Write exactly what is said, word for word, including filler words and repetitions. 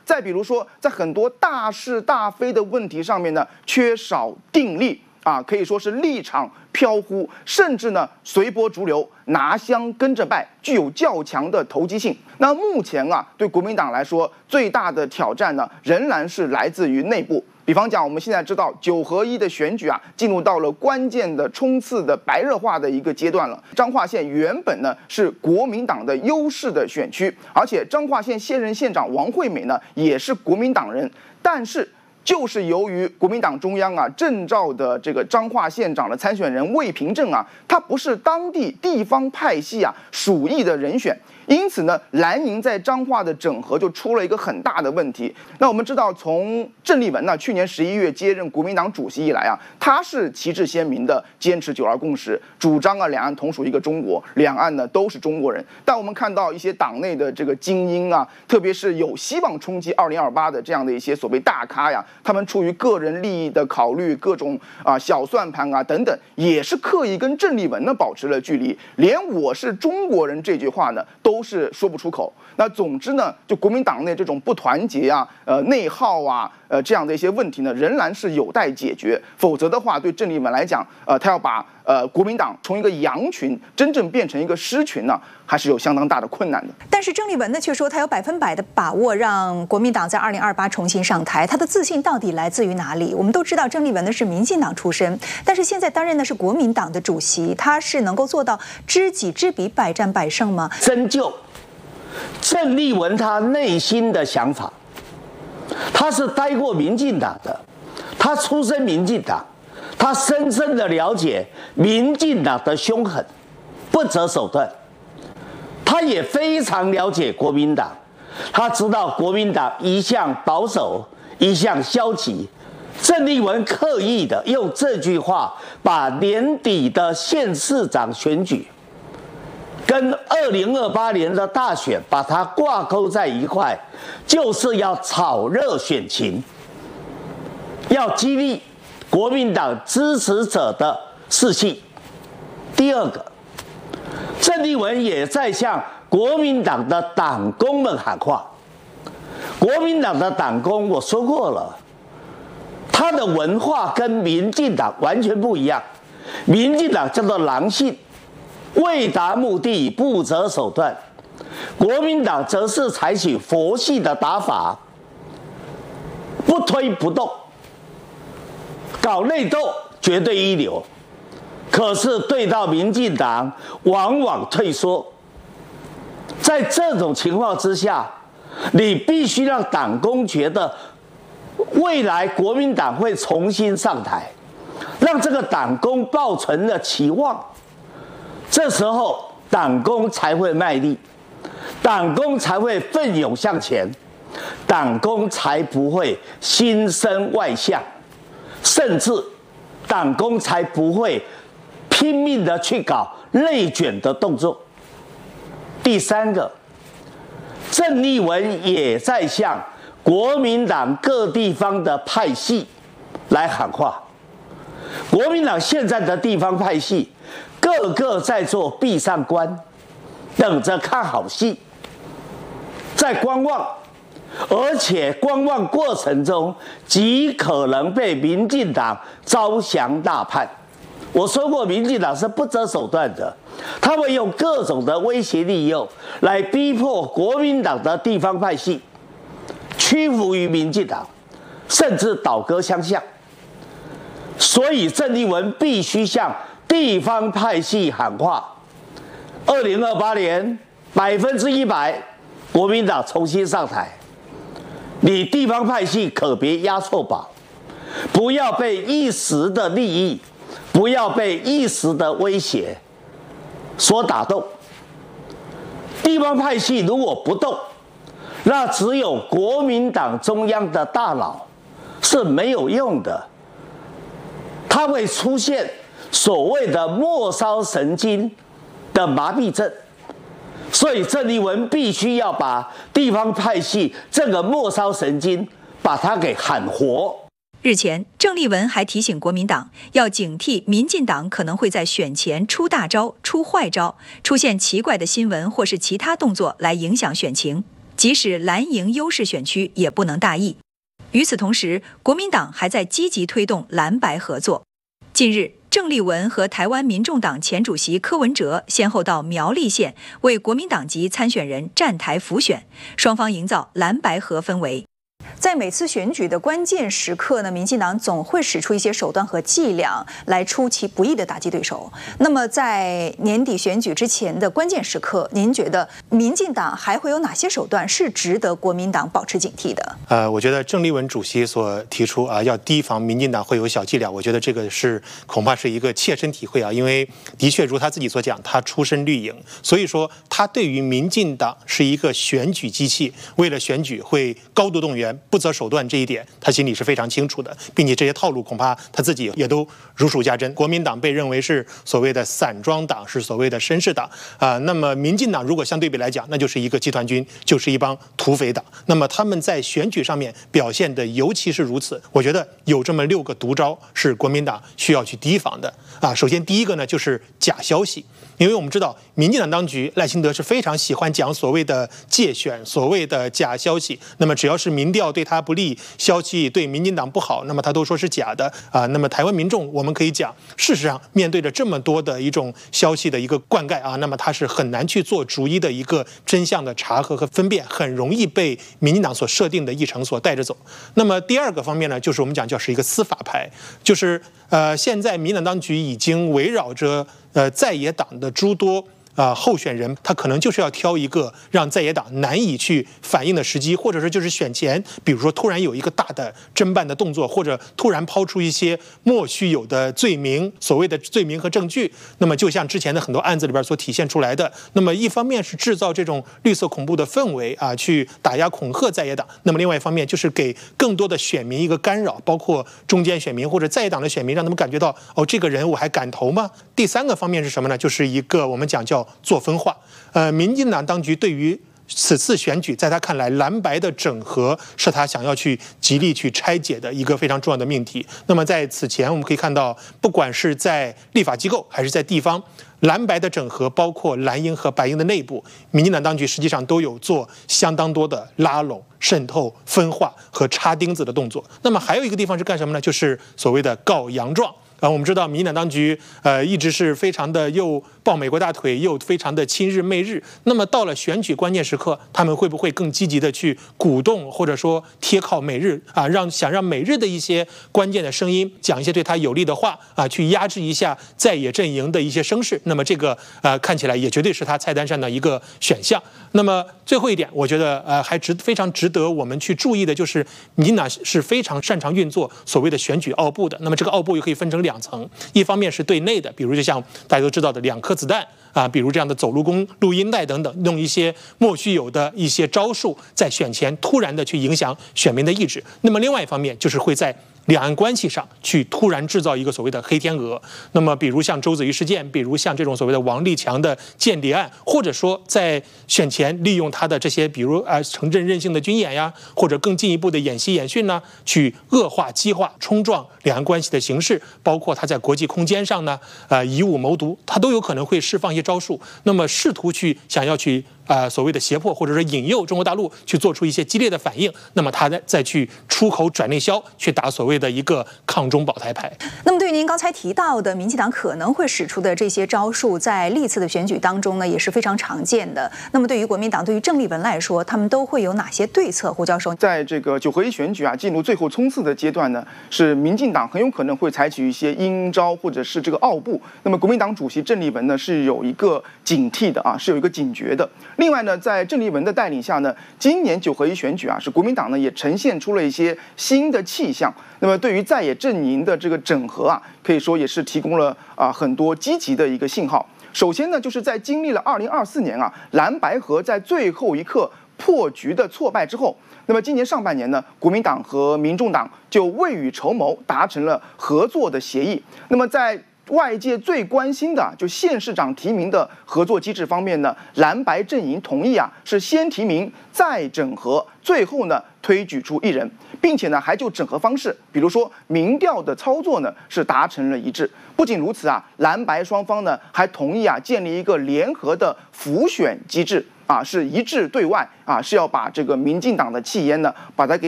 再比如说，在很多大是大非的问题上面呢，缺少定力。啊，可以说是立场飘忽，甚至呢随波逐流，拿香跟着拜，具有较强的投机性。那目前啊，对国民党来说，最大的挑战呢，仍然是来自于内部。比方讲，我们现在知道九合一的选举啊，进入到了关键的冲刺的白热化的一个阶段了。彰化县原本呢是国民党的优势的选区，而且彰化县现任县长王惠美呢也是国民党人，但是。就是由于国民党中央啊征召的这个彰化县长的参选人魏平正啊，他不是当地地方派系啊属意的人选，因此呢，蓝营在彰化的整合就出了一个很大的问题。那我们知道，从郑丽文呢去年十一月接任国民党主席以来啊，他是旗帜鲜明的坚持九二共识，主张啊两岸同属一个中国，两岸呢都是中国人。但我们看到一些党内的这个精英啊，特别是有希望冲击二零二八的这样的一些所谓大咖呀。他们出于个人利益的考虑，各种啊小算盘啊等等，也是刻意跟郑丽文呢保持了距离，连我是中国人这句话呢都是说不出口。那总之呢，就国民党内这种不团结啊、呃内耗啊、呃这样的一些问题呢，仍然是有待解决。否则的话，对郑丽文来讲，呃，他要把呃国民党从一个羊群真正变成一个狮群呢，还是有相当大的困难的。 但是郑丽文呢，却说他有百分百的把握让国民党在二零二八重新上台。他的自信到底来自于哪里？我们都知道郑丽文呢是民进党出身，但是现在担任的是国民党的主席，他是能够做到知己知彼，百战百胜吗？ 深究郑丽文他内心的想法，他是待过民进党的，他出身民进党，他深深的了解民进党的凶狠、不择手段。他也非常了解国民党，他知道国民党一向保守，一向消极。郑丽文刻意的用这句话把年底的县市长选举跟二零二八年的大选把它挂钩在一块，就是要炒热选情，要激励国民党支持者的士气。第二个，郑丽文也在向国民党的党工们喊话。国民党的党工，我说过了，他的文化跟民进党完全不一样。民进党叫做狼性，为达目的不择手段；国民党则是采取佛系的打法，不推不动，搞内斗绝对一流。可是对到民进党，往往退缩。在这种情况之下，你必须让党工觉得未来国民党会重新上台，让这个党工抱存了期望。这时候党工才会卖力，党工才会奋勇向前，党工才不会心生外向，甚至党工才不会拼命的去搞内卷的动作。第三个，郑丽文也在向国民党各地方的派系来喊话。国民党现在的地方派系个个在做闭上关，等着看好戏，在观望，而且观望过程中极可能被民进党招降大叛。我说过，民进党是不择手段的，他会用各种的威胁利诱来逼迫国民党的地方派系屈服于民进党，甚至倒戈相向。所以郑丽文必须向地方派系喊话：二零二八年百分之一百国民党重新上台，你地方派系可别押错宝，不要被一时的利益，不要被一时的威胁所打动。地方派系如果不动，那只有国民党中央的大脑是没有用的，它会出现所谓的末梢神经的麻痹症。所以郑丽文必须要把地方派系这个末梢神经把它给喊活。 日前，郑丽文还提醒国民党要警惕民进党可能会在选前出大招、出坏招，出现奇怪的新闻或是其他动作来影响选情。 即使蓝营优势选区也不能大意。与此同时，国民党还在积极推动蓝白合作。近日，郑丽文和台湾民众党前主席柯文哲先后到苗栗县为国民党籍参选人站台辅选，双方营造蓝白合氛围。在每次选举的关键时刻呢，民进党总会使出一些手段和伎俩来出其不意的打击对手。那么在年底选举之前的关键时刻，您觉得民进党还会有哪些手段是值得国民党保持警惕的？ 呃，我觉得郑丽文主席所提出啊，要提防民进党会有小伎俩，我觉得这个是恐怕是一个切身体会啊，因为的确如他自己所讲，他出身绿营，所以说他对于民进党是一个选举机器，为了选举会高度动员。不择手段这一点，他心里是非常清楚的，并且这些套路恐怕他自己也都如数家珍。国民党被认为是所谓的散装党，是所谓的绅士党啊、呃。那么民进党如果相对比来讲，那就是一个集团军，就是一帮土匪党。那么他们在选举上面表现的尤其是如此。我觉得有这么六个毒招是国民党需要去提防的啊。首先第一个呢就是假消息。因为我们知道，民进党当局赖清德是非常喜欢讲所谓的介选、所谓的假消息。那么只要是民调对他不利，消息对民进党不好，那么他都说是假的啊。那么台湾民众，我们可以讲，事实上面对着这么多的一种消息的一个灌溉啊，那么他是很难去做逐一的一个真相的查核和分辨，很容易被民进党所设定的议程所带着走。那么第二个方面呢，就是我们讲叫是一个司法牌，就是呃，现在民进党当局已经围绕着呃在野党的诸多啊、呃、候选人，他可能就是要挑一个让在野党难以去反应的时机，或者说就是选前，比如说突然有一个大的侦办的动作，或者突然抛出一些莫须有的罪名，所谓的罪名和证据。那么就像之前的很多案子里边所体现出来的，那么一方面是制造这种绿色恐怖的氛围啊，去打压恐吓在野党；那么另外一方面就是给更多的选民一个干扰，包括中间选民或者在野党的选民，让他们感觉到哦，这个人我还敢投吗？第三个方面是什么呢？就是一个我们讲叫做分化。呃，民进党当局对于此次选举，在他看来，蓝白的整合是他想要去极力去拆解的一个非常重要的命题。那么在此前，我们可以看到，不管是在立法机构还是在地方，蓝白的整合，包括蓝营和白营的内部，民进党当局实际上都有做相当多的拉拢、渗透、分化和插钉子的动作。那么还有一个地方是干什么呢？就是所谓的告洋状。啊，我们知道民进党当局呃一直是非常的又抱美国大腿，又非常的亲日媚日。那么到了选举关键时刻，他们会不会更积极的去鼓动或者说贴靠美日啊，让想让美日的一些关键的声音讲一些对他有利的话啊，去压制一下在野阵营的一些声势？那么这个呃看起来也绝对是他菜单上的一个选项。那么最后一点，我觉得呃还值非常值得我们去注意的就是，民进党是非常擅长运作所谓的选举奥部的。那么这个奥部又可以分成两层，一方面是对内的，比如就像大家都知道的两颗子弹啊，比如这样的走路工录音带等等，用一些莫须有的一些招数，在选前突然的去影响选民的意志。那么另外一方面就是会在两岸关系上去突然制造一个所谓的黑天鹅。那么比如像周子瑜事件，比如像这种所谓的王立强的间谍案，或者说在选前利用他的这些比如啊、呃、城镇韧性的军演呀，或者更进一步的演习演训呢，去恶化激化冲撞两岸关系的形势，包括他在国际空间上呢呃以武谋独，他都有可能会释放一些招数，那么试图去想要去啊、呃、所谓的胁迫或者说引诱中国大陆去做出一些激烈的反应，那么他再再去出口转内销，去打所谓的一个抗中保台牌。 那么对于您刚才提到的民进党可能会使出的这些招数，在历次的选举当中呢也是非常常见的。那么对于国民党，对于郑丽文来说，他们都会有哪些对策？胡教授， 在这个九合一选举啊进入最后冲刺的阶段呢，是民进党很有可能会采取一些阴招或者是这个奥步。那么国民党主席郑丽文呢是有一个警惕的啊，是有一个警觉的。另外呢，在郑丽文的带领下呢，今年九合一选举啊，是国民党呢也呈现出了一些新的气象。那么对于在野阵营的这个整合啊，可以说也是提供了啊很多积极的一个信号。首先呢，就是在经历了二零二四年啊蓝白合在最后一刻破局的挫败之后，那么今年上半年呢，国民党和民众党就未雨绸缪，达成了合作的协议。那么在外界最关心的就县市长提名的合作机制方面呢，蓝白阵营同意啊，是先提名再整合，最后呢推举出一人，并且呢还就整合方式，比如说民调的操作呢是达成了一致。不仅如此啊，蓝白双方呢还同意啊建立一个联合的辅选机制。 啊是一致对外啊，是要把这个民进党的气焰呢，把它给